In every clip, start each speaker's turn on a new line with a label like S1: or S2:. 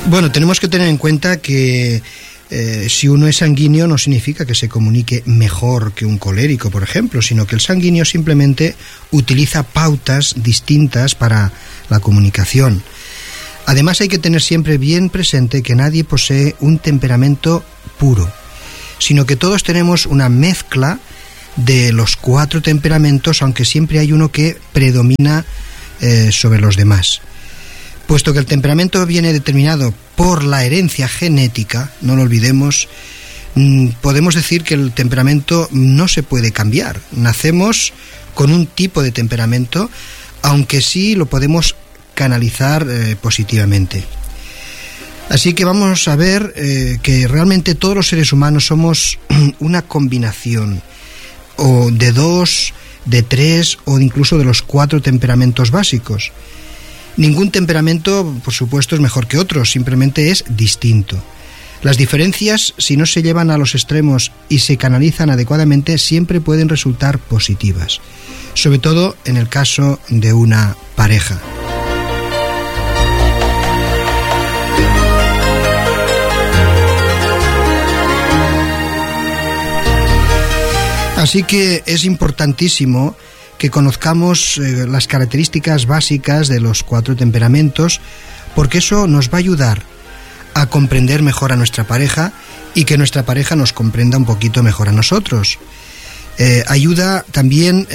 S1: Bueno, tenemos que tener en cuenta que si uno es sanguíneo no significa que se comunique mejor que un colérico, por ejemplo, sino que el sanguíneo simplemente utiliza pautas distintas para la comunicación. Además, hay que tener siempre bien presente que nadie posee un temperamento puro, sino que todos tenemos una mezcla de los 4 temperamentos, aunque siempre hay uno que predomina sobre los demás. Puesto que el temperamento viene determinado por la herencia genética, no lo olvidemos, podemos decir que el temperamento no se puede cambiar. Nacemos con un tipo de temperamento, aunque sí lo podemos canalizar positivamente. Así que vamos a ver que realmente todos los seres humanos somos una combinación o de 2, de 3 o incluso de los 4 temperamentos básicos. Ningún temperamento, por supuesto, es mejor que otro, simplemente es distinto. Las diferencias, si no se llevan a los extremos y se canalizan adecuadamente, siempre pueden resultar positivas, sobre todo en el caso de una pareja. Así que es importantísimo que conozcamos las características básicas de los 4 temperamentos, porque eso nos va a ayudar a comprender mejor a nuestra pareja y que nuestra pareja nos comprenda un poquito mejor a nosotros. Ayuda también,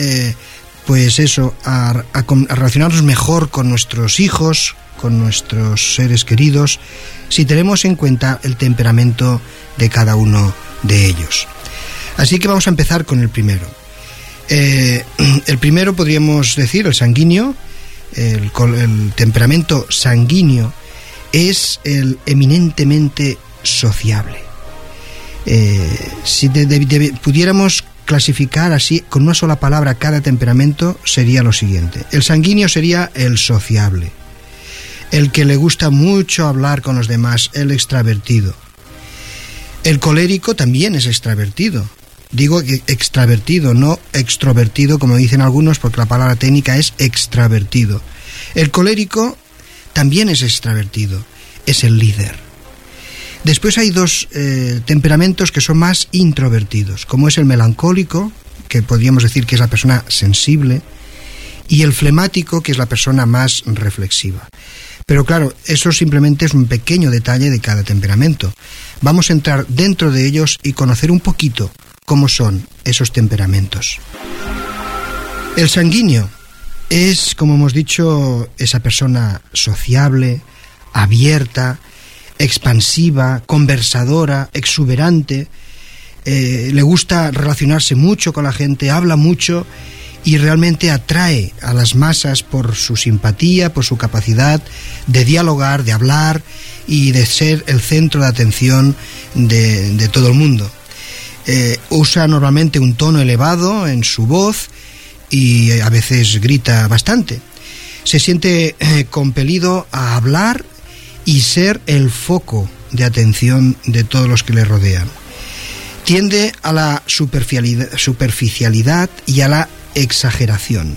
S1: a relacionarnos mejor con nuestros hijos, con nuestros seres queridos, si tenemos en cuenta el temperamento de cada uno de ellos. Así que vamos a empezar con el primero. El primero podríamos decir, el sanguíneo, el temperamento sanguíneo es el eminentemente sociable. Si pudiéramos clasificar así con una sola palabra cada temperamento, sería lo siguiente. El sanguíneo sería el sociable, el que le gusta mucho hablar con los demás, el extravertido. El colérico también es extravertido. Digo extravertido, no extrovertido, como dicen algunos, porque la palabra técnica es extravertido. El colérico también es extravertido, es el líder. Después hay 2 temperamentos que son más introvertidos, como es el melancólico, que podríamos decir que es la persona sensible, y el flemático, que es la persona más reflexiva. Pero claro, eso simplemente es un pequeño detalle de cada temperamento. Vamos a entrar dentro de ellos y conocer un poquito cómo son esos temperamentos. El sanguíneo es, como hemos dicho, esa persona sociable, abierta, expansiva, conversadora, exuberante, le gusta relacionarse mucho con la gente, habla mucho y realmente atrae a las masas por su simpatía, por su capacidad de dialogar, de hablar y de ser el centro de atención de todo el mundo. Usa normalmente un tono elevado en su voz y a veces grita bastante. Se siente compelido a hablar y ser el foco de atención de todos los que le rodean. Tiende a la superficialidad y a la exageración.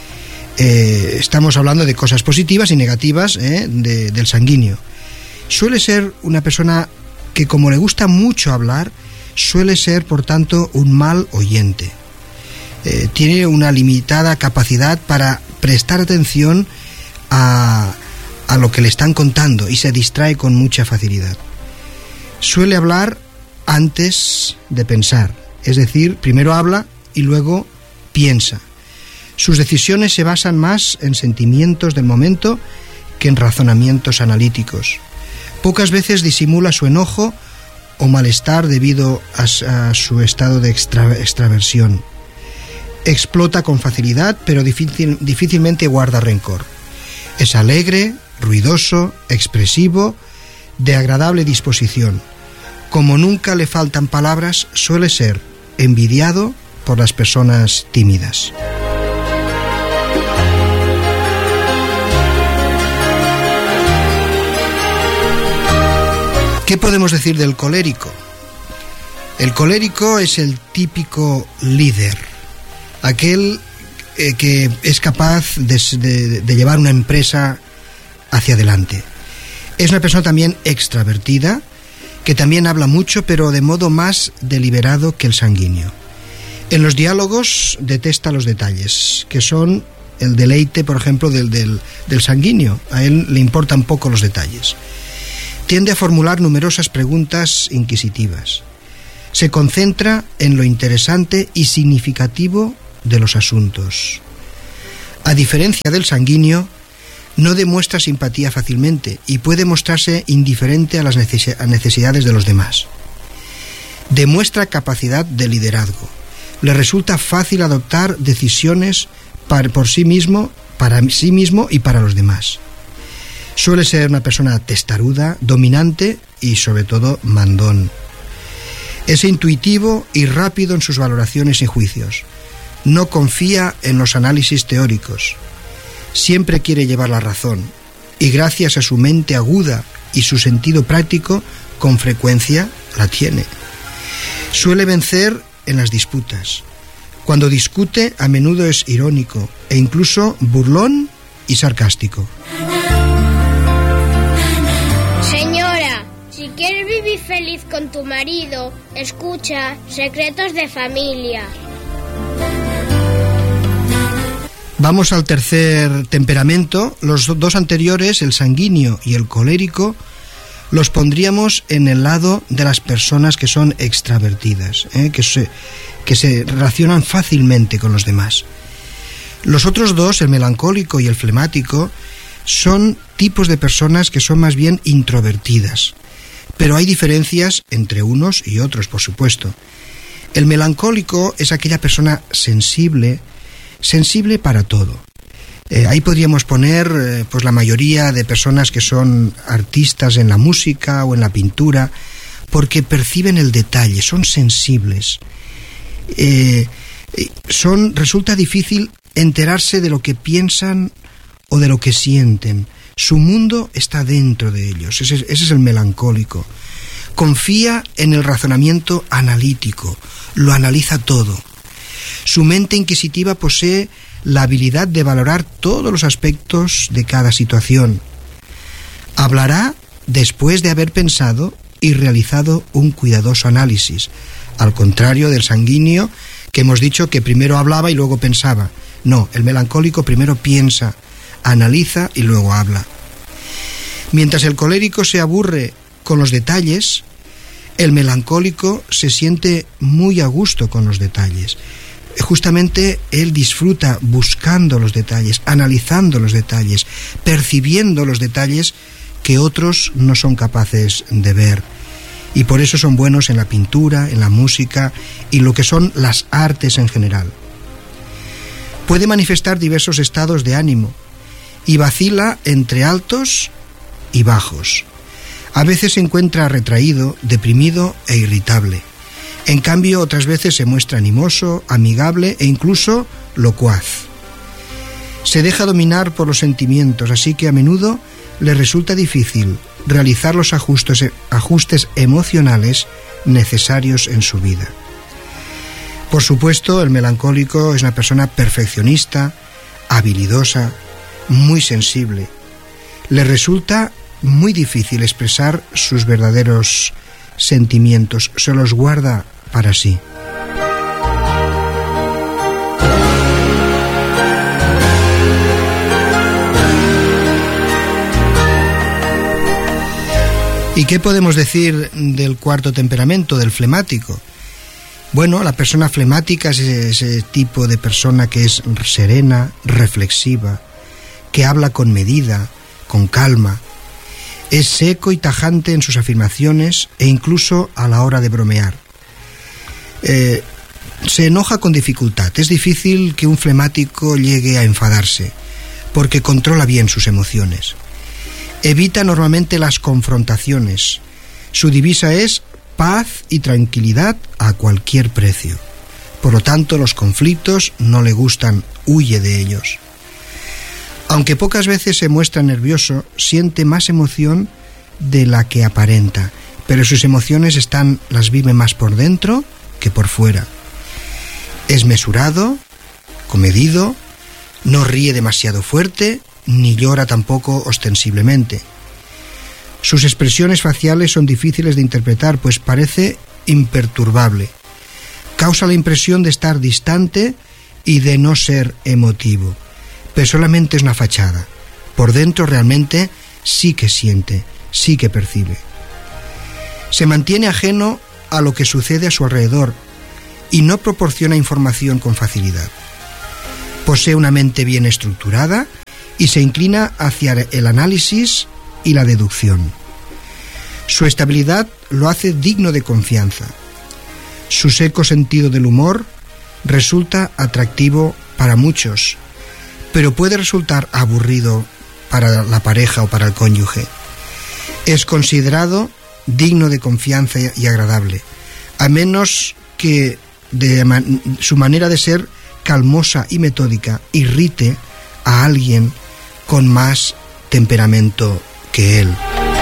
S1: Estamos hablando de cosas positivas y negativas del sanguíneo. Suele ser una persona que, como le gusta mucho hablar, suele ser, por tanto, un mal oyente. Tiene una limitada capacidad para prestar atención a lo que le están contando y se distrae con mucha facilidad. Suele hablar antes de pensar, es decir, primero habla y luego piensa. Sus decisiones se basan más en sentimientos del momento que en razonamientos analíticos. Pocas veces disimula su enojo o malestar debido a su estado de extraversión. Explota con facilidad, pero difícilmente guarda rencor. Es alegre, ruidoso, expresivo, de agradable disposición. Como nunca le faltan palabras, suele ser envidiado por las personas tímidas. ¿Qué podemos decir del colérico? El colérico es el típico líder, aquel que es capaz de llevar una empresa hacia adelante. Es una persona también extravertida, que también habla mucho, pero de modo más deliberado que el sanguíneo. En los diálogos detesta los detalles, que son el deleite, por ejemplo, del sanguíneo. A él le importan poco los detalles. Tiende a formular numerosas preguntas inquisitivas. Se concentra en lo interesante y significativo de los asuntos. A diferencia del sanguíneo, no demuestra simpatía fácilmente y puede mostrarse indiferente a las necesidades de los demás. Demuestra capacidad de liderazgo. Le resulta fácil adoptar decisiones para sí mismo y para los demás. Suele ser una persona testaruda, dominante y sobre todo mandón. Es intuitivo y rápido en sus valoraciones y juicios. No confía en los análisis teóricos. Siempre quiere llevar la razón y gracias a su mente aguda y su sentido práctico, con frecuencia la tiene. Suele vencer en las disputas. Cuando discute, a menudo es irónico e incluso burlón y sarcástico.
S2: Señora, si quieres vivir feliz con tu marido, escucha Secretos de Familia.
S1: Vamos al tercer temperamento. Los dos anteriores, el sanguíneo y el colérico, los pondríamos en el lado de las personas que son extravertidas, que se relacionan fácilmente con los demás. Los otros dos, el melancólico y el flemático, son tipos de personas que son más bien introvertidas. Pero hay diferencias entre unos y otros, por supuesto. El melancólico es aquella persona sensible para todo. Ahí podríamos poner pues la mayoría de personas que son artistas en la música o en la pintura, porque perciben el detalle, son sensibles. Resulta difícil enterarse de lo que piensan o de lo que sienten. Su mundo está dentro de ellos. Ese es el melancólico. Confía en el razonamiento analítico, lo analiza todo. Su mente inquisitiva posee la habilidad de valorar todos los aspectos de cada situación. Hablará después de haber pensado y realizado un cuidadoso análisis, al contrario del sanguíneo, que hemos dicho que primero hablaba y luego pensaba. No, el melancólico primero piensa, analiza y luego habla. Mientras el colérico se aburre con los detalles, el melancólico se siente muy a gusto con los detalles. Justamente él disfruta buscando los detalles, analizando los detalles, percibiendo los detalles que otros no son capaces de ver. Y por eso son buenos en la pintura, en la música y lo que son las artes en general. Puede manifestar diversos estados de ánimo y vacila entre altos y bajos. A veces se encuentra retraído, deprimido e irritable. En cambio, otras veces se muestra animoso, amigable e incluso locuaz. Se deja dominar por los sentimientos, así que a menudo le resulta difícil realizar los ajustes emocionales necesarios en su vida. Por supuesto, el melancólico es una persona perfeccionista, habilidosa, muy sensible. Le resulta muy difícil expresar sus verdaderos sentimientos, se los guarda para sí. ¿Y qué podemos decir del cuarto temperamento, del flemático? Bueno, la persona flemática es ese tipo de persona que es serena, reflexiva, que habla con medida, con calma. Es seco y tajante en sus afirmaciones e incluso a la hora de bromear. Se enoja con dificultad. Es difícil que un flemático llegue a enfadarse, porque controla bien sus emociones. Evita normalmente las confrontaciones. Su divisa es paz y tranquilidad a cualquier precio. Por lo tanto, los conflictos no le gustan, huye de ellos. Aunque pocas veces se muestra nervioso, siente más emoción de la que aparenta, pero sus emociones las vive más por dentro que por fuera. Es mesurado, comedido, no ríe demasiado fuerte, ni llora tampoco ostensiblemente. Sus expresiones faciales son difíciles de interpretar, pues parece imperturbable. Causa la impresión de estar distante y de no ser emotivo, pero solamente es una fachada. Por dentro realmente sí que siente, sí que percibe. Se mantiene ajeno a lo que sucede a su alrededor y no proporciona información con facilidad. Posee una mente bien estructurada y se inclina hacia el análisis y la deducción. Su estabilidad lo hace digno de confianza. Su seco sentido del humor resulta atractivo para muchos, pero puede resultar aburrido para la pareja o para el cónyuge. Es considerado digno de confianza y agradable, a menos que su manera de ser calmosa y metódica irrite a alguien con más temperamento que él.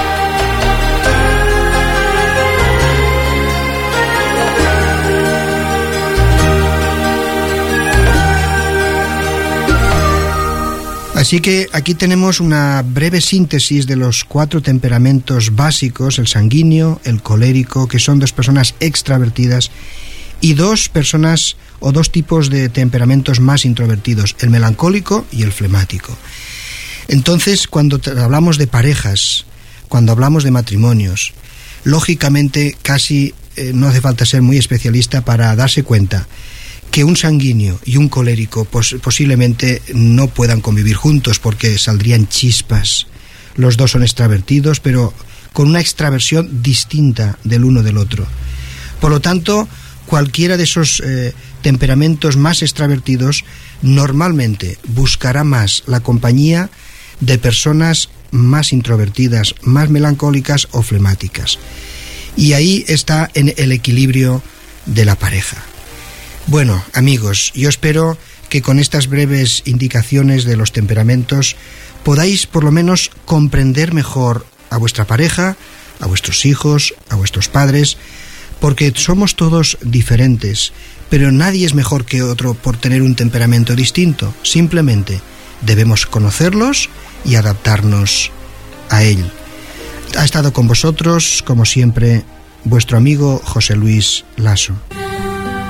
S1: Así que aquí tenemos una breve síntesis de los 4 temperamentos básicos, el sanguíneo, el colérico, que son 2 personas extravertidas, y 2 personas o 2 tipos de temperamentos más introvertidos, el melancólico y el flemático. Entonces, cuando hablamos de parejas, cuando hablamos de matrimonios, lógicamente casi no hace falta ser muy especialista para darse cuenta que un sanguíneo y un colérico posiblemente no puedan convivir juntos porque saldrían chispas. Los 2 son extravertidos, pero con una extraversión distinta del uno del otro. Por lo tanto, cualquiera de esos temperamentos más extravertidos normalmente buscará más la compañía de personas más introvertidas, más melancólicas o flemáticas. Y ahí está en el equilibrio de la pareja. Bueno, amigos, yo espero que con estas breves indicaciones de los temperamentos podáis por lo menos comprender mejor a vuestra pareja, a vuestros hijos, a vuestros padres, porque somos todos diferentes, pero nadie es mejor que otro por tener un temperamento distinto. Simplemente debemos conocerlos y adaptarnos a él. Ha estado con vosotros, como siempre, vuestro amigo José Luis Lasso.